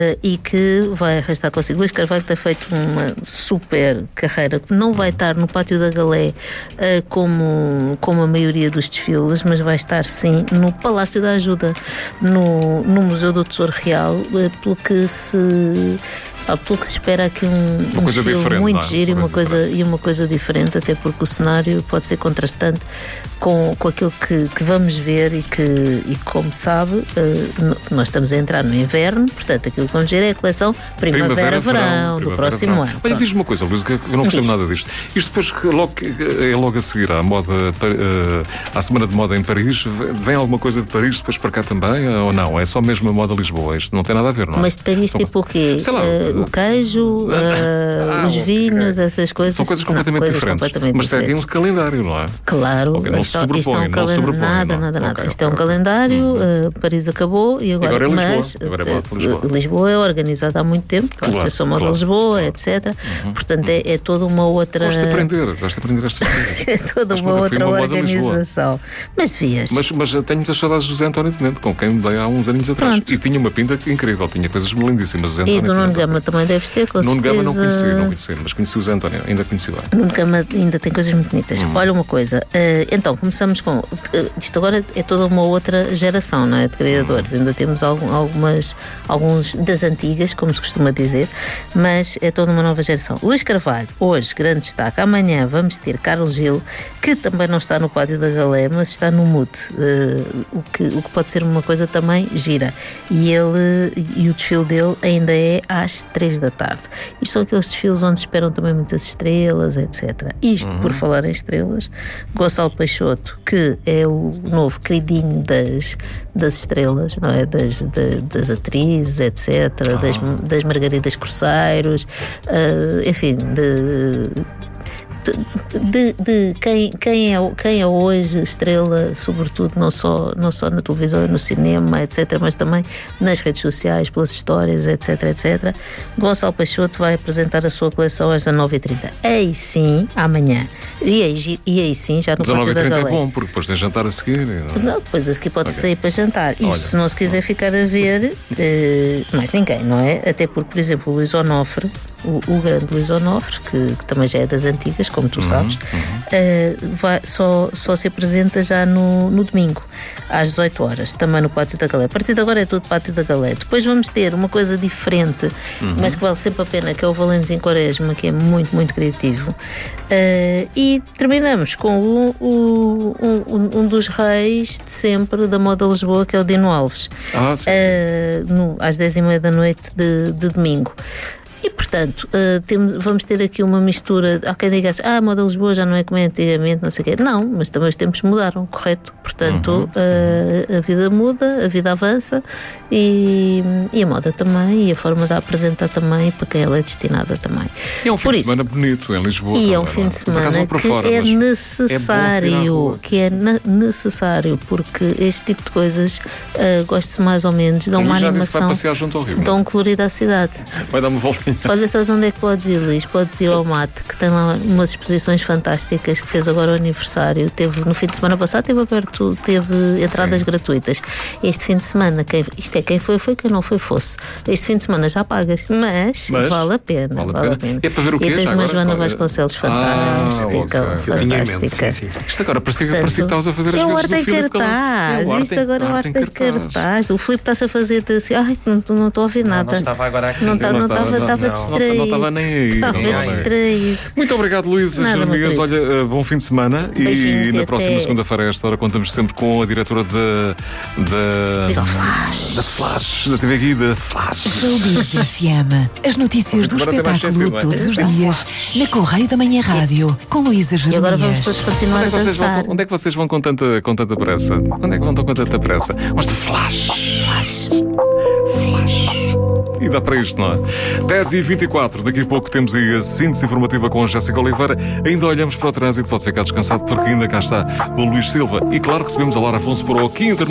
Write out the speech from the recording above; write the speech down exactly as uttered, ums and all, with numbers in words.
e que vai arrastar consigo. Luís Carvalho tem feito uma super carreira, que não vai estar no Pátio da Galé uh, como, como a maioria dos desfiles, mas vai estar sim no Palácio da Ajuda, no, no Museu do Tesouro Real, uh, pelo que se... Ah, pelo que se espera aqui um, um desfile muito giro e uma, coisa, e uma coisa diferente, até porque o cenário pode ser contrastante com, com aquilo que, que vamos ver e que, e como sabe, uh, nós estamos a entrar no inverno, portanto aquilo que vamos ver é a coleção Primavera-Verão do próximo verão. ano. Olha, diz-me uma coisa, Luís, que eu não percebo nada disto. Isto depois, logo, é logo a seguir à moda, uh, à Semana de Moda em Paris, vem alguma coisa de Paris depois para cá também, ou não? É só mesmo a moda Lisboa? Isto não tem nada a ver, não é? Mas de Paris, São, tipo o quê? Sei lá, uh, o queijo, uh, ah, os vinhos, okay. essas coisas. São coisas completamente não, coisas diferentes. Completamente mas seguem um calendário, não é? Claro. Okay, não isto, se sobrepõe, isto é um não calen... se sobrepõe. Nada, não. nada, nada. Okay, isto okay, é um okay. calendário, uhum. uh, Paris acabou e agora, agora é Lisboa. mas Agora é moda de Lisboa. Lisboa é organizada há muito tempo, a Associação Moda de Lisboa, claro. etcétera. Uhum. Portanto, é, é toda uma outra. Gosto de aprender, gosto de aprender estas coisas. É toda uma outra uma organização. Mas devias. Mas, mas tenho muitas saudades do José António Tenente, com quem me dei há uns aninhos atrás. Pronto. E tinha uma pinta incrível, tinha coisas lindíssimas. E do Nuno Gama também deves ter, com Nuno certeza. Gama não conheci, não conheci, mas conheci o José António, ainda conheci lá. Nuno Gama ainda tem coisas muito bonitas. Hum. Olha uma coisa, uh, então começamos com. Uh, isto agora é toda uma outra geração, não é? De criadores. Hum. Ainda temos algum, algumas, alguns das antigas, como se costuma dizer, mas é toda uma nova geração. Luís Carvalho, hoje, grande destaque. Amanhã vamos ter Carlos Gil, que também não está no Pátio da Galé, mas está no M U T, uh, o, que, o que pode ser uma coisa também gira. E ele e o desfile dele ainda é às três da tarde. Isto são aqueles desfiles onde se esperam também muitas estrelas, etcétera. Isto, uhum. por falar em estrelas, Gonçalo Peixoto, que é o novo queridinho das, das estrelas, não é? Das, de, das atrizes, etcétera, ah. das, das Margaridas Corseiros, uh, enfim, de... De, de quem, quem, é, quem é hoje estrela, sobretudo não só, não só na televisão, no cinema, etcétera, mas também nas redes sociais, pelas histórias, etc, etcétera. Gonçalo Peixoto vai apresentar a sua coleção às dezenove e trinta. Aí sim, amanhã. E aí, e aí sim, já no Pátio da Galé. dezenove e trinta é bom, porque depois tem jantar a seguir. Não, não depois a seguir pode okay. sair para jantar. Isto, Olha, se não se quiser ficar a ver, uh, mais ninguém, não é? Até porque, por exemplo, o Luís Onofre, o, o grande Luís Onofre, que, que também já é das antigas, como tu sabes, uhum, uhum. Uh, vai, só, só se apresenta já no, no domingo, às dezoito horas, também no Pátio da Galé. A partir de agora é tudo Pátio da Galé. Depois vamos ter uma coisa diferente, uhum. mas que vale sempre a pena, que é o Valentim Quaresma, que é muito, muito criativo. Uh, e terminamos com o, o, um, um dos reis de sempre da moda Lisboa, que é o Dino Alves, ah, sim. Uh, no, às dez e meia da noite de, de domingo. E, portanto, uh, temos, vamos ter aqui uma mistura. Há quem diga assim, ah, a moda Lisboa já não é como é antigamente, não sei o quê. Não, mas também os tempos mudaram, correto? Portanto, uhum. uh, a vida muda, a vida avança e, e a moda também, e a forma de a apresentar também, para quem ela é destinada também. E é um fim Por de isso, semana bonito em Lisboa. E também, é um fim de semana que fora, é necessário, é que é na, necessário, porque este tipo de coisas, uh, gosto-se mais ou menos, dão uma animação, vai passear junto ao Rio, dão um colorido à cidade. Vai dar uma volta. Olha, sabes onde é que podes ir, Luís? Podes ir ao Mate, que tem lá umas exposições fantásticas, que fez agora o aniversário. Teve, no fim de semana passado, teve aberto, teve entradas Sim. gratuitas. Este fim de semana, quem, isto é, quem foi, foi, quem não foi, fosse. Este fim de semana já pagas, mas, mas vale a pena. Vale, vale a pena. É para ver o quê? E tens uma Joana Vasconcelos fantástica. Ah, okay. fantástica. Sim, sim. Isto agora parecia, Portanto, parecia que estavas a fazer as é vezes do Filipe. Cartaz. É Isto agora é o arte em cartaz. O Filipe está-se a fazer assim, ai, não estou a ouvir nada. Não, não estava agora aqui. Não estava distraído. Não estava nem aí. Estava distraído. Muito obrigado, Luís. Amigas, olha, bom fim de semana. Beijinhos e na e próxima até... segunda-feira, a esta hora, contamos sempre com a diretora da. da. Flash. Da Flash, da T V Guida, Flash. Showbiz F M. As notícias do espetáculo todos os dias na Correio da Manhã Rádio, com Luísa Jeremias. E agora vamos todos continuar a dançar. Onde é que vocês vão com tanta, com tanta pressa? Onde é que vão com tanta pressa? Vamos de Flash. Flash. Flash. E dá para isto, não é? dez e vinte e quatro, daqui a pouco temos aí a síntese informativa com a Jéssica Oliveira. Ainda olhamos para o trânsito, pode ficar descansado porque ainda cá está o Luís Silva. E claro, recebemos a Lara Afonso para o quinto